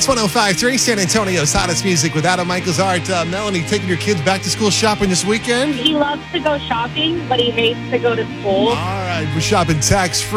105.3 San Antonio's hottest music with Adam Michaels Art. Melanie, taking your kids back to school shopping this weekend? He loves to go shopping, but he hates to go to school. All right, we're shopping tax-free.